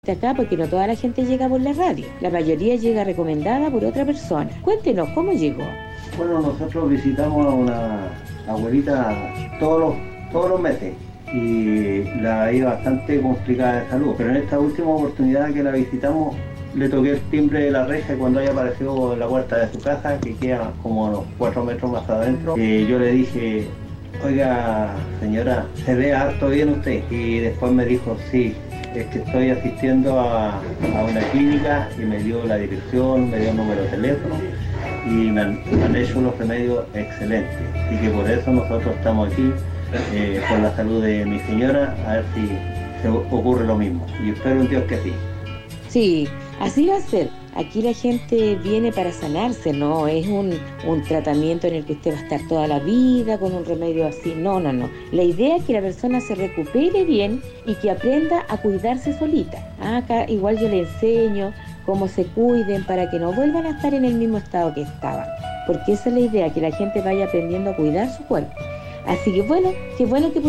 acá porque no toda la gente llega por la radio. La mayoría llega recomendada por otra persona. Cuéntenos, ¿cómo llegó? Bueno, nosotros visitamos a una abuelita todos los meses y la veía bastante complicada de salud, pero en esta última oportunidad que la visitamos le toqué el timbre de la reja y cuando ella apareció en la puerta de su casa, que queda como a unos 4 metros más adentro, yo le dije: oiga señora, se ve harto bien usted. Y después me dijo: sí, es que estoy asistiendo a una clínica, y me dio la dirección, me dio el número de teléfono y me han hecho unos remedios excelentes. Y que por eso nosotros estamos aquí, por la salud de mi señora, a ver si se ocurre lo mismo. Y espero en Dios que sí. Sí, así va a ser. Aquí la gente viene para sanarse, no es un tratamiento en el que usted va a estar toda la vida con un remedio así. No. La idea es que la persona se recupere bien y que aprenda a cuidarse solita. Acá igual yo le enseño cómo se cuiden para que no vuelvan a estar en el mismo estado que estaban. Porque esa es la idea, que la gente vaya aprendiendo a cuidar su cuerpo. Así que bueno, qué bueno que